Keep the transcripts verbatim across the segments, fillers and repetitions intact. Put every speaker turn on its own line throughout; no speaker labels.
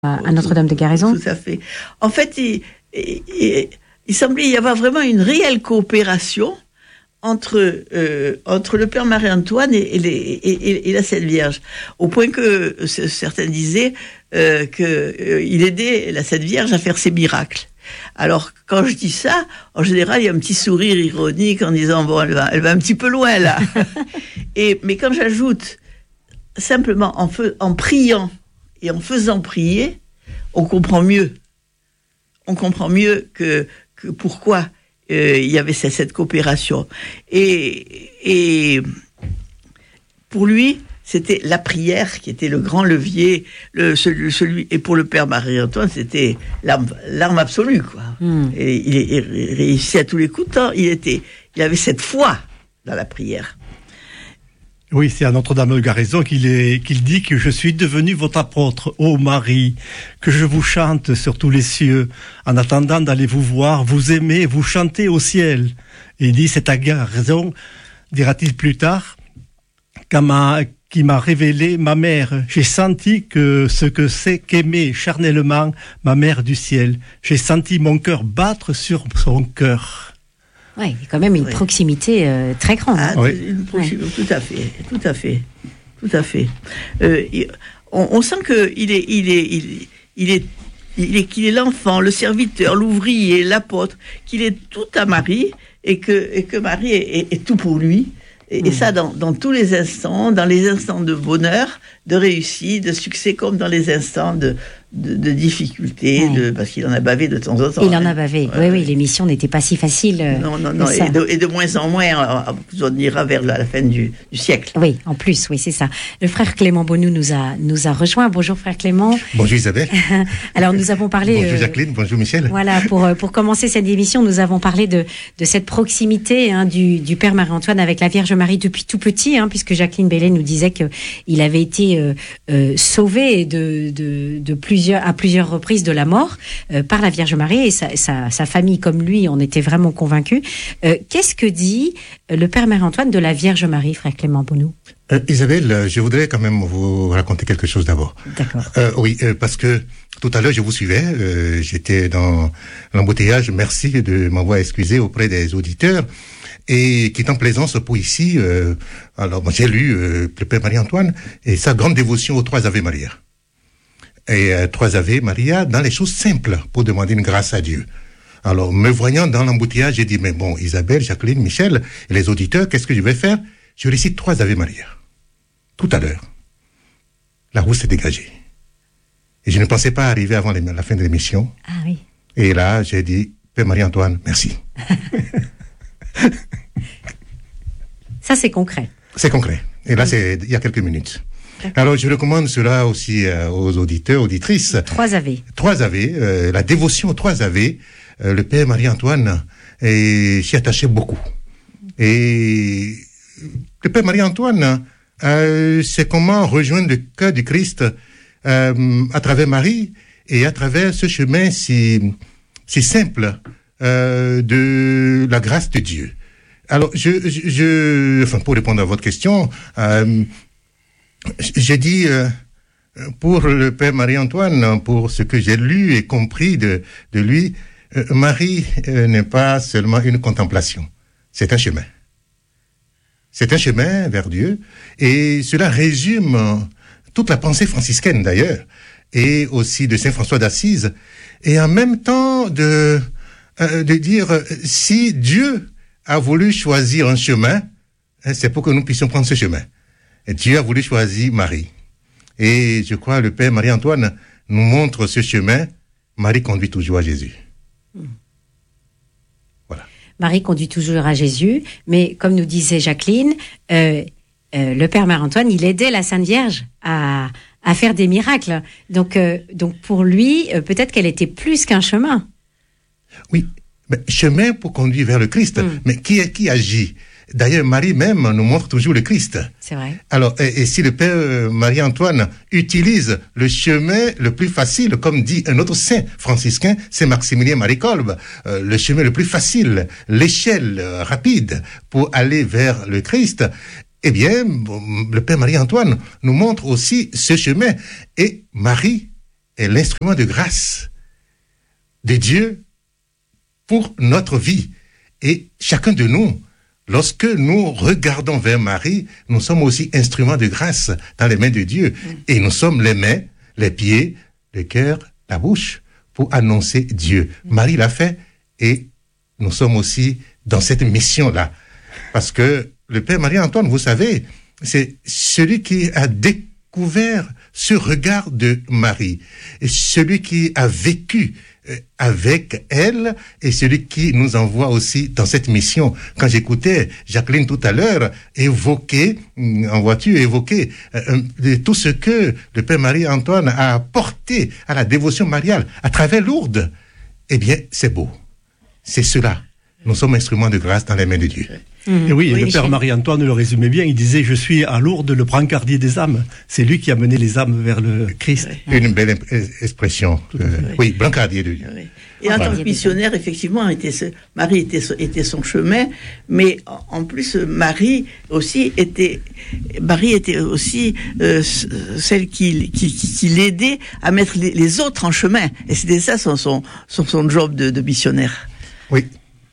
à Notre-Dame-de-Garaison.
Tout à fait. En fait, il, il, il semblait y avoir vraiment une réelle coopération entre euh, entre le Père Marie-Antoine et, et, les, et, et la Sainte Vierge, au point que certains disaient euh, que euh, il aidait la Sainte Vierge à faire ses miracles. Alors, quand je dis ça, en général, il y a un petit sourire ironique en disant bon, elle va, elle va un petit peu loin là. Et mais quand j'ajoute simplement en, fe, en priant et en faisant prier, on comprend mieux. On comprend mieux que, que pourquoi euh, il y avait cette, cette coopération. Et, et pour lui, c'était la prière qui était le grand levier, le, celui, celui, et pour le Père Marie-Antoine, c'était l'arme, l'arme absolue, quoi. Mm. Et il, il, il réussissait à tous les coups de temps. Il était, il avait cette foi dans la prière.
Oui, c'est à Notre-Dame-de-Garaison qu'il est, qu'il dit que je suis devenu votre apôtre, ô Marie, que je vous chante sur tous les cieux, en attendant d'aller vous voir, vous aimer, vous chanter au ciel. Et il dit, c'est à Garaison, dira-t-il plus tard, qu'à ma, qui m'a révélé ma mère. J'ai senti que ce que c'est qu'aimer charnellement ma mère du ciel. J'ai senti mon cœur battre sur son cœur.
Oui, il y a quand même une oui. proximité euh, très grande.
Ah,
oui.
une proximité, ouais. Tout à fait, tout à fait, tout à fait. Euh, on, on sent que il est, il est, il, il est, il est, qu'il est l'enfant, le serviteur, l'ouvrier, l'apôtre, qu'il est tout à Marie et que, et que Marie est, est, est tout pour lui. Et, mmh. et ça, dans, dans tous les instants, dans les instants de bonheur, de réussite, de succès, comme dans les instants de, de, de difficulté, mmh. de, parce qu'il en a bavé de temps en temps.
Il hein. en a bavé, ouais, oui, oui, l'émission n'était pas si facile.
Non, non, non, et de, et de moins en moins, on ira vers la, la fin du, du siècle.
Oui, en plus, oui, c'est ça. Le frère Clément Bonou nous a, nous a rejoint. Bonjour, frère Clément.
Bonjour, Isabelle.
Alors, nous avons parlé...
Bonjour, Jacqueline. Euh, bonjour, Michel.
Voilà, pour, pour commencer cette émission, nous avons parlé de, de cette proximité hein, du, du Père Marie-Antoine avec la Vierge Marie depuis tout petit, hein, puisque Jacqueline Bellet nous disait qu'il avait été euh, euh, sauvé de, de, de plusieurs, à plusieurs reprises de la mort euh, par la Vierge Marie et sa, sa, sa famille comme lui en était vraiment convaincus. Euh, qu'est-ce que dit le Père Marie-Antoine de la Vierge Marie, frère Clément Bonou?
euh, Isabelle, je voudrais quand même vous raconter quelque chose d'abord.
D'accord.
Euh, oui, euh, parce que tout à l'heure je vous suivais, euh, j'étais dans l'embouteillage, merci de m'avoir excusé auprès des auditeurs. Et qui est en plaisance pour ici, euh, alors moi, j'ai lu euh, le Père Marie-Antoine et sa grande dévotion aux trois Ave Maria. Et euh, trois Ave Maria dans les choses simples pour demander une grâce à Dieu. Alors, me voyant dans l'embouteillage, j'ai dit, mais bon, Isabelle, Jacqueline, Michel et les auditeurs, qu'est-ce que je vais faire? Je récite trois Ave Maria. Tout à l'heure, la route s'est dégagée. Et je ne pensais pas arriver avant les, la fin de l'émission.
Ah oui.
Et là, j'ai dit, Père Marie-Antoine, merci.
Ça, c'est concret.
C'est concret. Et là, oui. c'est il y a quelques minutes. D'accord. Alors, je recommande cela aussi euh, aux auditeurs, auditrices.
Trois Ave.
Trois Ave, euh, la dévotion aux trois Ave. Euh, le Père Marie-Antoine euh, s'y attachait beaucoup. Et le Père Marie-Antoine, euh, c'est comment rejoindre le cœur du Christ euh, à travers Marie et à travers ce chemin si, si simple euh, de la grâce de Dieu. Alors, je, je, je, enfin, pour répondre à votre question, euh, j'ai dit, euh, pour le Père Marie-Antoine, pour ce que j'ai lu et compris de, de lui, euh, Marie euh, n'est pas seulement une contemplation, c'est un chemin. C'est un chemin vers Dieu, et cela résume toute la pensée franciscaine d'ailleurs, et aussi de Saint François d'Assise, et en même temps de, euh, de dire, si Dieu a voulu choisir un chemin, c'est pour que nous puissions prendre ce chemin. Et Dieu a voulu choisir Marie. Et je crois que le Père Marie-Antoine nous montre ce chemin. Marie conduit toujours à Jésus. Voilà.
Marie conduit toujours à Jésus, mais comme nous disait Jacqueline, euh, euh, le Père Marie-Antoine, il aidait la Sainte Vierge à, à faire des miracles. Donc, euh, donc pour lui, euh, peut-être qu'elle était plus qu'un chemin.
Oui. Mais chemin pour conduire vers le Christ. Mm. Mais qui est qui agit? D'ailleurs, Marie même nous montre toujours le Christ.
C'est vrai.
Alors, et, et si le Père Marie-Antoine utilise le chemin le plus facile, comme dit un autre saint franciscain, c'est Maximilien Marie Kolb, euh, le chemin le plus facile, l'échelle euh, rapide pour aller vers le Christ, eh bien, le Père Marie-Antoine nous montre aussi ce chemin. Et Marie est l'instrument de grâce de Dieu pour notre vie. Et chacun de nous, lorsque nous regardons vers Marie, nous sommes aussi instruments de grâce dans les mains de Dieu. Et nous sommes les mains, les pieds, le cœur, la bouche pour annoncer Dieu. Marie l'a fait et nous sommes aussi dans cette mission-là. Parce que le Père Marie-Antoine, vous savez, c'est celui qui a découvert ce regard de Marie, et celui qui a vécu avec elle et celui qui nous envoie aussi dans cette mission. Quand j'écoutais Jacqueline tout à l'heure évoquer, en voiture, évoquer euh, tout ce que le Père Marie-Antoine a apporté à la dévotion mariale à travers Lourdes, eh bien, c'est beau. C'est cela. Nous sommes instruments de grâce dans les mains de Dieu.
Mmh. Et oui,
oui,
le Père Marie-Antoine le résumait bien. Il disait, je suis à Lourdes le brancardier des âmes. C'est lui qui a mené les âmes vers le Christ.
Oui. Une belle expression. Euh, oui, brancardier de Dieu.
Oui. Et en tant que missionnaire, effectivement, était ce, Marie était, était son chemin, mais en plus, Marie aussi était, Marie était aussi euh, celle qui, qui, qui l'aidait à mettre les, les autres en chemin. Et c'était ça son, son, son, son job de, de missionnaire.
Oui.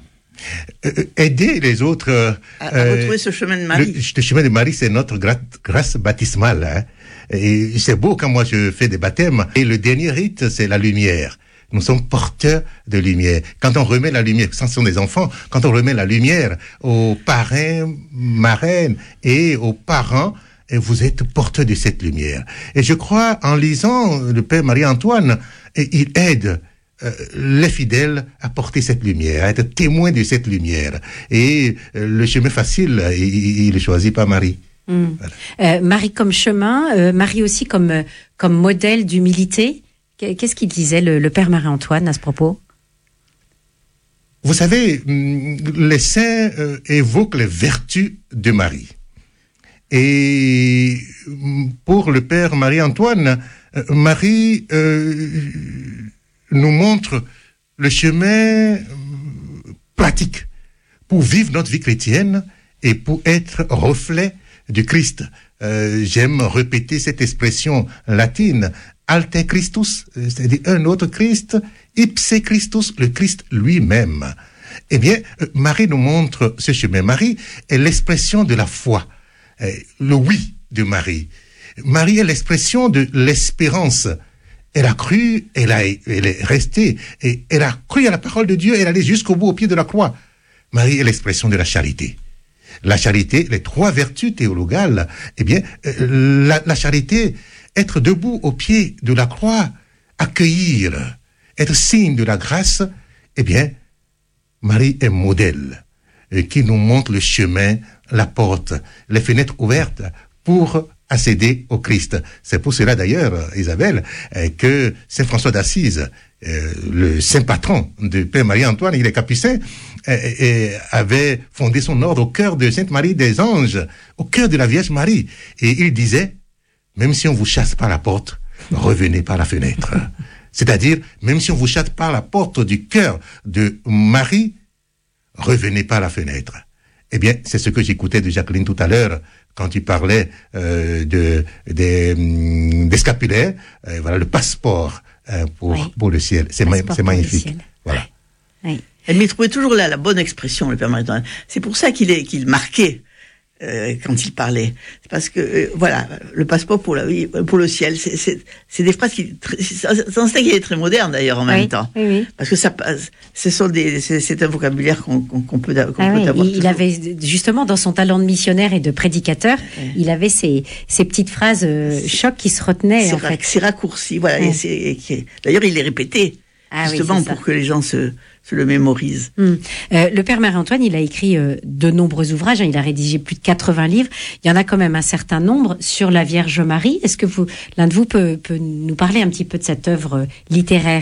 Euh, aider les autres euh,
à, à retrouver euh, ce chemin de Marie.
Le, le chemin de Marie, c'est notre gra- grâce baptismale. Hein. Et c'est beau quand moi je fais des baptêmes. Et le dernier rite, c'est la lumière. Nous sommes porteurs de lumière. Quand on remet la lumière, ce sont des enfants, quand on remet la lumière aux parrains, marraines et aux parents, et vous êtes porteurs de cette lumière. Et je crois, en lisant le Père Marie-Antoine, il aide Euh, les fidèles à porter cette lumière, à être témoins de cette lumière. Et euh, le chemin facile, il, il est choisi par Marie.
Mmh. Voilà. Euh, Marie comme chemin, euh, Marie aussi comme, euh, comme modèle d'humilité. Qu'est-ce qu'il disait le, le Père Marie-Antoine à ce propos?
Vous savez, les saints euh, évoquent les vertus de Marie. Et pour le Père Marie-Antoine, euh, Marie euh, nous montre le chemin pratique pour vivre notre vie chrétienne et pour être reflet du Christ. Euh, j'aime répéter cette expression latine, alter Christus, c'est-à-dire un autre Christ, ipse Christus, le Christ lui-même. Eh bien, Marie nous montre ce chemin. Marie est l'expression de la foi, le oui de Marie. Marie est l'expression de l'espérance. Elle a cru, elle, a, elle est restée, et elle a cru à la parole de Dieu, elle est allée jusqu'au bout, au pied de la croix. Marie est l'expression de la charité. La charité, les trois vertus théologales, eh bien, la, la charité, être debout au pied de la croix, accueillir, être signe de la grâce, eh bien, Marie est modèle, qui nous montre le chemin, la porte, les fenêtres ouvertes pour accéder au Christ. C'est pour cela d'ailleurs, Isabelle, que Saint François d'Assise, euh, le saint patron de Père Marie-Antoine, il est capucin, euh, euh, avait fondé son ordre au cœur de Sainte Marie des Anges, au cœur de la Vierge Marie. Et il disait, même si on vous chasse par la porte, revenez par la fenêtre. C'est-à-dire, même si on vous chasse par la porte du cœur de Marie, revenez par la fenêtre. Eh bien, c'est ce que j'écoutais de Jacqueline tout à l'heure, quand il parlait euh, de, des, des scapulaires, euh, voilà, le passeport euh, pour, oui. pour le ciel. C'est, ma, c'est magnifique. Voilà.
Oui. Elle m'y trouvait toujours là la bonne expression, le Père Marie-Antoine. C'est pour ça qu'il est, qu'il marquait euh, quand il parlait. C'est parce que, euh, voilà, le passeport pour, la, pour le ciel, c'est, c'est, c'est des phrases qui... C'est un style qui est très moderne, d'ailleurs, en même
oui,
temps.
Oui, oui.
Parce que ça, ce sont des, c'est, c'est un vocabulaire qu'on, qu'on, qu'on peut, qu'on
ah
peut
oui,
avoir.
Il, il avait, justement, dans son talent de missionnaire et de prédicateur, oui. il avait ces, ces petites phrases euh, chocs qui se retenaient,
c'est
en
ra-
fait.
C'est raccourci, voilà.
Oui.
Et c'est, et qui, d'ailleurs, il les répétait, ah, justement, oui, pour que les gens se... se le mémorise.
Hum. Euh, le Père Marie-Antoine, il a écrit euh, de nombreux ouvrages, hein, il a rédigé plus de quatre-vingts livres. Il y en a quand même un certain nombre sur la Vierge Marie. Est-ce que vous, l'un de vous peut, peut nous parler un petit peu de cette œuvre euh, littéraire?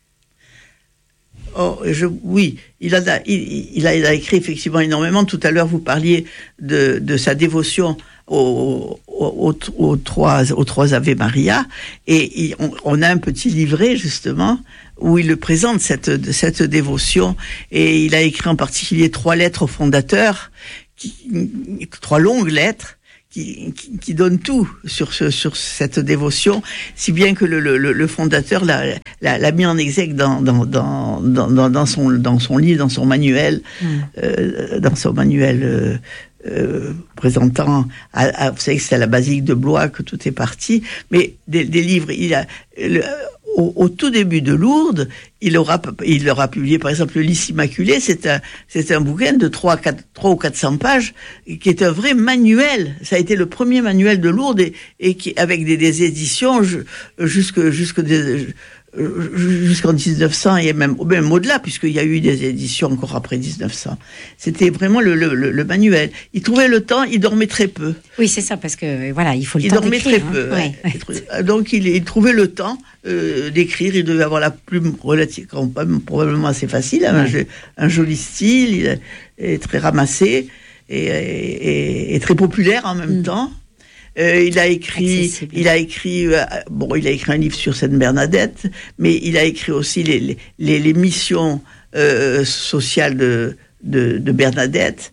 Oh, je, oui, il a, il, il, a, il a écrit effectivement énormément. Tout à l'heure, vous parliez de, de sa dévotion aux, aux, aux, aux, trois, aux trois Ave Maria, et il, on, on a un petit livret justement où il le présente cette, cette dévotion, et il a écrit en particulier trois lettres au fondateur, qui, trois longues lettres qui, qui, qui donne tout sur ce, sur cette dévotion, si bien que le, le, le fondateur l'a, l'a, l'a mis en exergue dans, dans, dans, dans, dans son, dans son livre, dans son manuel, mmh. euh, dans son manuel, euh, euh, présentant, à, à, vous savez que c'est à la basilique de Blois que tout est parti, mais des, des livres, il a, le, Au, au tout début de Lourdes, il aura, il aura publié, par exemple, le Lys Immaculé. C'est un, c'est un bouquin de trois, quatre, trois ou quatre cents pages, qui est un vrai manuel. Ça a été le premier manuel de Lourdes et, et qui, avec des, des éditions jusque, jusque des, jusqu'en dix-neuf cents et même, même au-delà, puisqu'il y a eu des éditions encore après dix-neuf cents. C'était vraiment le, le, le, le manuel. Il trouvait le temps, il dormait très peu.
Oui, c'est ça, parce que voilà, il faut le
il
temps
dormait
d'écrire.
très peu.
Hein.
Ouais. Donc il, il trouvait le temps euh, d'écrire. Il devait avoir la plume relative, probablement assez facile, un, ouais. un joli style, il est très ramassé et, et, et très populaire en même mm. temps. Euh, il a écrit, Accessible. il a écrit, euh, bon, il a écrit un livre sur Sainte Bernadette, mais il a écrit aussi les les, les missions euh, sociales de, de de Bernadette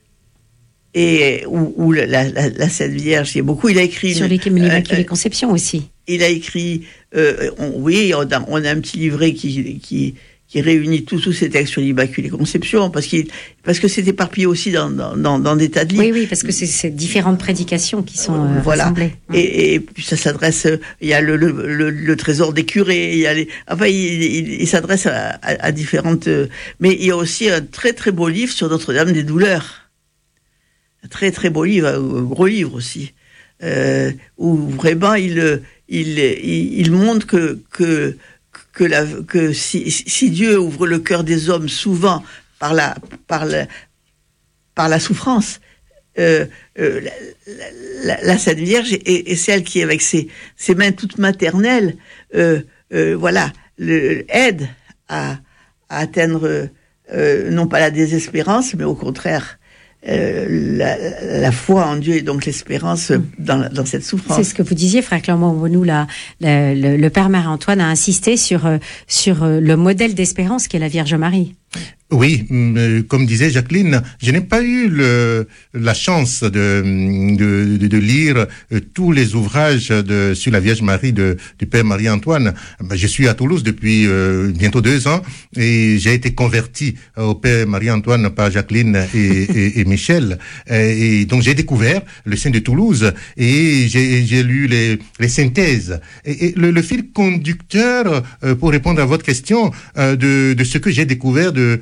et où, où la, la, la Sainte Vierge, il y a beaucoup. Il a écrit
sur l'Immaculée euh, Conception aussi.
Il a écrit, euh, on, oui, on a, on a un petit livret qui qui qui réunit tous tous ces textes sur l'Immaculée Conception, parce qu'il parce que c'est éparpillé aussi dans dans dans des tas de livres.
Oui oui, parce que c'est ces différentes prédications qui sont euh,
voilà.
rassemblées.
Et, et puis ça s'adresse, il y a le le, le, le trésor des curés, il y a les, enfin il, il, il s'adresse à, à, à différentes. Mais il y a aussi un très très beau livre sur Notre-Dame des Douleurs, un très très beau livre, un gros livre aussi, euh, où vraiment il il il, il montre que que que, la, que si, si Dieu ouvre le cœur des hommes souvent par la, par la, par la souffrance, euh, euh, la, la, la Sainte Vierge est, est celle qui, avec ses, ses mains toutes maternelles, euh, euh, voilà, le, aide à, à atteindre euh, non pas la désespérance, mais au contraire Euh, la, la foi en Dieu et donc l'espérance dans, dans cette souffrance.
C'est ce que vous disiez, frère Clermont. Nous, la, la, le, le Père Marie-Antoine a insisté sur, sur le modèle d'espérance qu'est la Vierge Marie.
Oui, comme disait Jacqueline, je n'ai pas eu le, la chance de, de, de, de lire tous les ouvrages de, sur la Vierge Marie de, du Père Marie-Antoine. Je suis à Toulouse depuis euh, bientôt deux ans et j'ai été converti au Père Marie-Antoine par Jacqueline et, et, et Michel. Et donc j'ai découvert le Saint de Toulouse et j'ai, j'ai lu les, les synthèses. Et, et le, le fil conducteur, euh, pour répondre à votre question, euh, de, de ce que j'ai découvert de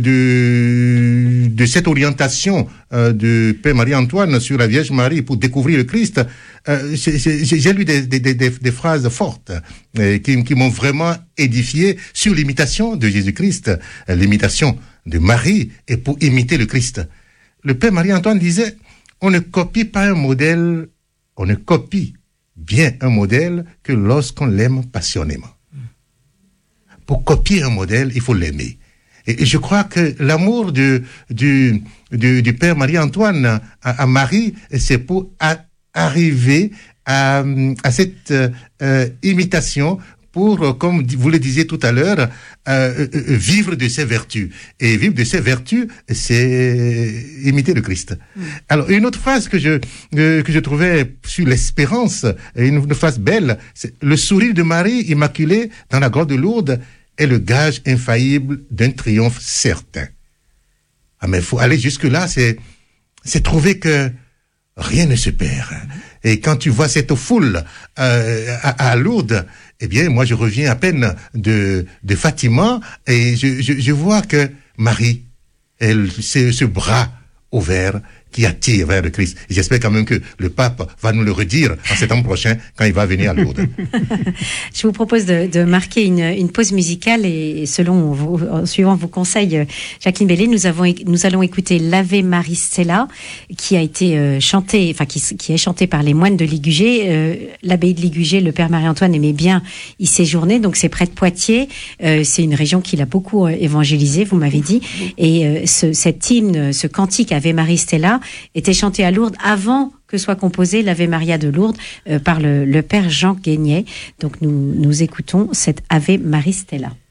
de de cette orientation euh, de Père Marie-Antoine sur la Vierge Marie pour découvrir le Christ, euh, j'ai, j'ai, j'ai lu des, des, des, des phrases fortes euh, qui, qui m'ont vraiment édifié sur l'imitation de Jésus-Christ, euh, l'imitation de Marie, et pour imiter le Christ. Le Père Marie-Antoine disait, on ne copie pas un modèle, on ne copie bien un modèle que lorsqu'on l'aime passionnément. Pour copier un modèle, il faut l'aimer. Et je crois que l'amour du, du, du, du Père Marie-Antoine à, à Marie, c'est pour a, arriver à, à cette euh, imitation, pour, comme vous le disiez tout à l'heure, euh, vivre de ses vertus. Et vivre de ses vertus, c'est imiter le Christ. Mmh. Alors, une autre phrase que je, euh, que je trouvais sur l'espérance, une, une phrase belle, c'est « Le sourire de Marie immaculée dans la grotte de Lourdes est le gage infaillible d'un triomphe certain. » Ah, mais il faut aller jusque-là, c'est, c'est trouver que rien ne se perd. Et quand tu vois cette foule euh, à, à Lourdes, eh bien, moi, je reviens à peine de, de Fatima et je, je, je vois que Marie, elle, c'est ce bras ouvert qui attire vers le Christ. Et j'espère quand même que le pape va nous le redire en septembre prochain quand il va venir à Lourdes.
Je vous propose de, de marquer une, une pause musicale et selon vos, en suivant vos conseils, Jacqueline Bellay, nous avons, nous allons écouter l'Ave Maristella qui a été euh, chanté, enfin qui, qui est chanté par les moines de Ligugé. Euh, l'abbaye de Ligugé, le Père Marie-Antoine aimait bien y séjourner, donc c'est près de Poitiers. Euh, c'est une région qu'il a beaucoup euh, évangélisé, vous m'avez dit. Et euh, ce, cet hymne, ce cantique Ave Maristella était chanté à Lourdes avant que soit composé l'Ave Maria de Lourdes euh, par le, le Père Jean Guéniet. Donc nous, nous écoutons cette Ave Maristella.